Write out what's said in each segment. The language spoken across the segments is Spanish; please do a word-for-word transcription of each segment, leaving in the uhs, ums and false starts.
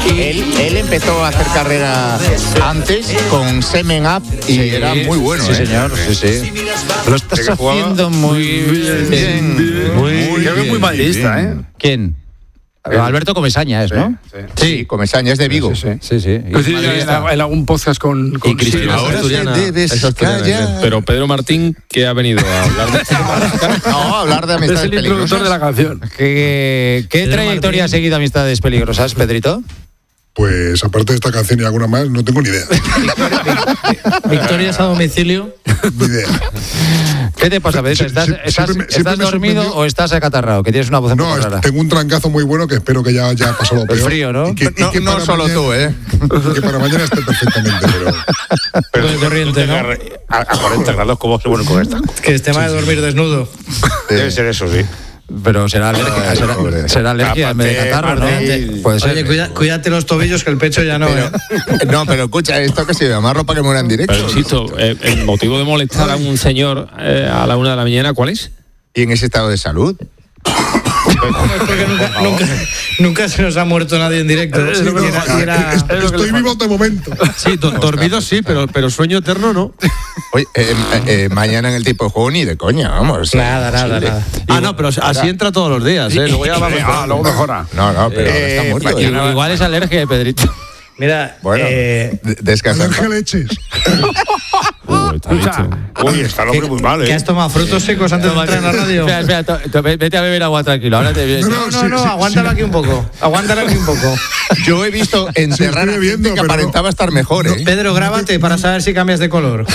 Él, él empezó a hacer carrera antes con Semen Up y sí, era muy bueno. Sí, ¿eh? señor, sí, sí. Lo estás haciendo muy bien. bien. bien. Muy, muy creo que es muy madridista, ¿eh? ¿Quién? El, Alberto Comesaña es, ¿no? Sí, sí. sí Comesaña es de Vigo. Sí, sí. sí, sí. Y sí, en, en algún podcast con, con y Cristina. Ahora debes callar. Pero Pedro Martín, ¿qué ha venido a hablar de? No, a hablar de amistades peligrosas. Es el introductor de la canción. ¿Qué, qué trayectoria ha seguido Amistades Peligrosas, Pedrito? Pues aparte de esta canción y alguna más, no tengo ni idea. ¿Victorias a domicilio? Ni idea. ¿Qué te pasa, Pedrito? ¿Estás, Sie- estás, siempre me- ¿estás siempre me dormido sorprendió- o estás acatarrado? Que tienes una voz un No, poco es- rara. tengo un trancazo muy bueno que espero que ya haya pasado lo peor. El frío, ¿no? Y que, y No, que no para solo mañana- tú, ¿eh? Que para mañana esté perfectamente, pero... De corriente, ¿no? A, a cuarenta grados, ¿cómo se pone con esta? Que es tema de dormir desnudo. Debe ser eso, sí. Pero será alergia, Ay, será, pobre. será alergia en vez de catarro, ¿no? Aparte- Puede ser. Oye, cuida- cuídate los tobillos, que el pecho ya no, Pero, ¿eh? no, pero escucha, esto que se llamarlo para que muera en directo. Pero insisto, eh, el motivo de molestar a un señor eh, a la una de la mañana, ¿cuál es? ¿Y en ese estado de salud? Porque nunca, nunca, nunca se nos ha muerto nadie en directo. Sí, no, Y era- y era- es- estoy vivo de momento. Sí, do- dormido sí, pero, pero sueño eterno no. Oye, eh, eh, eh, mañana en el tipo de juego ni de coña, vamos. Nada, nada, Imposible. nada. Ah, no, pero así entra todos los días, ¿eh? Luego ya vamos. Ah, luego mejora. No, no, pero Eh, está muerto. I- ¿eh? Igual es alergia de Pedrito. Mira, Bueno, eh, de- descansa. Alergia a leches. Uh, está dicho. Uy, está el hombre muy mal, ¿que ¿eh? has tomado frutos secos antes de entrar en la radio? Espera, espera, to- to- vete a beber agua tranquilo. Ahora te vienes. No, No, sí, no, sí, aguántalo sí. aquí un poco. Aguántalo aquí un poco. Yo he visto enterrar estoy a bebiendo, gente que pero no- aparentaba estar mejor, ¿eh? Pedro, grábate para saber si cambias de color.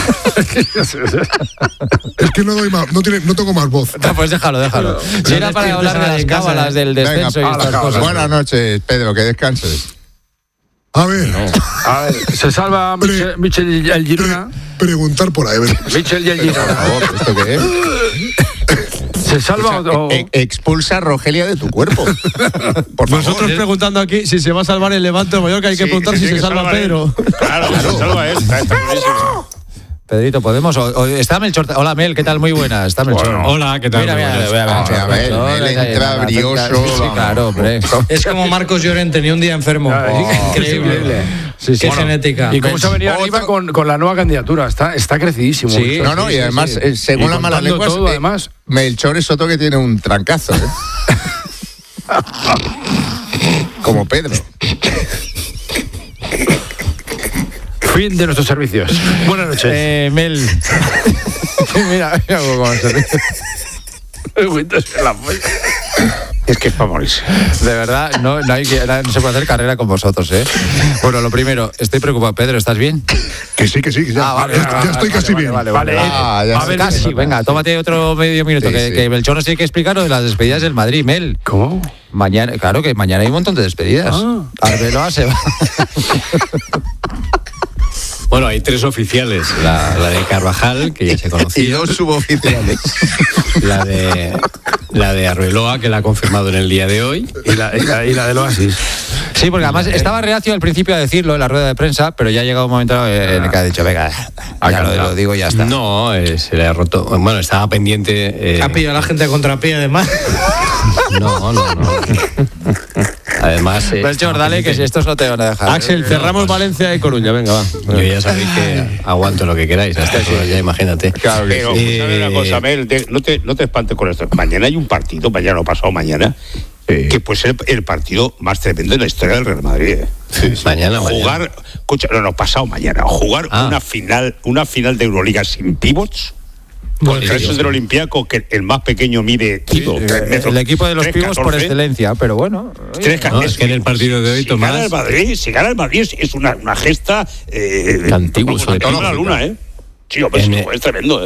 Es que no doy más, no, tiene, no tengo más voz. No, pues déjalo, déjalo. Si era para despiertes hablar a de nadie las en casa, cábalas ¿eh? del Venga, descenso y a la estas cábala. cosas. Buenas noches, Pedro, que descanses. A ver, A ver, se salva Michel, Michel y el Girona. preguntar por ahí. A ver. Michel y el Por Girona. favor, ¿esto qué es? ¿Se salva o.? E- e- expulsa a Rogelia de tu cuerpo. Por favor. Nosotros preguntando aquí si se va a salvar el Levante o Mallorca, hay que Sí, preguntar si tiene se que salva salvar él. Pedro. Claro, se salva él. Está, está clarísimo. Pedrito, ¿podemos? O- o- está Melchor. Hola, Mel, ¿qué tal? Muy buena. Está Melchor. Bueno, hola, ¿qué tal? Mira, mira, Muy mira, buenas. mira, A ver, Melchor, Mel ahí, entra ahí, ahí, brioso, Sí, sí, vamos. claro, hombre. Es como Marcos Llorente, ni un día enfermo. Oh, Increíble. Sí, sí. Qué Bueno, genética. ¿Y cómo se ha venido Otro- arriba con, con la nueva candidatura? Está, está crecidísimo. Sí. Melchor. No, no, y sí, además, sí. eh, según Y las malas contando lenguas, todo, eh, además. Melchor es otro que tiene un trancazo, ¿eh? Como Pedro. Fin de nuestros servicios. Buenas noches. Eh, Mel. mira, mira cómo se ríe. Es que es para morirse. De verdad, no, no, hay que, no se puede hacer carrera con vosotros, ¿eh? Bueno, lo primero, estoy preocupado. Pedro, ¿estás bien? Que sí, que sí, que ya, Ah, vale, ya, vale, ya vale, estoy vale, casi vale, bien. vale, Vale, Ah, ya a sé. ver, casi, venga, tómate otro medio minuto, Sí, que, sí. que Melchor nos tiene que explicar lo de las despedidas del Madrid, Mel. ¿Cómo? Mañana, claro que mañana hay un montón de despedidas. Ah. Arbeloa se va. Bueno, hay tres oficiales. La, la de Carvajal, que ya se Y conocía. dos suboficiales. La de, la de Arbeloa, que la ha confirmado en el día de hoy. Y la, y la, y la del Oasis. Sí, porque además estaba reacio al principio a decirlo en la rueda de prensa, pero ya ha llegado un momento en el que ha dicho, venga, ya lo, lo digo y ya está. No, eh, se le ha roto. Bueno, estaba pendiente. eh, Ha pillado a la gente a contrapié, además. no, no, no. Además. eh, Melchor, dale, que si estos no te van a dejar. Axel, cerramos Valencia y Coruña, venga, va. Yo ya sabéis que aguanto lo que queráis. Hasta eso, ya imagínate. Claro que Pero, sí. ¿sabes una cosa, Mel? De- no, te, no te espantes con esto. Mañana hay un partido, mañana o pasado mañana, que puede ser el partido más tremendo de la historia del Real Madrid. ¿eh? Mañana, mañana. Jugar, escucha, no, no, pasado mañana, jugar Ah. una final, una final de Euroliga sin pivots. Contra esos del Olympiacos, que el más pequeño mide digo, tres metros, El equipo de los tres pibos por catorce. excelencia, pero bueno. Tres No, es que en el partido de hoy, si Tomás. gana el Madrid, si gana el Madrid es, es una, una gesta eh, Antiguo, sobre vamos, todo. la luna, ¿eh? Sí, hombre, En es, el- es tremendo, ¿eh?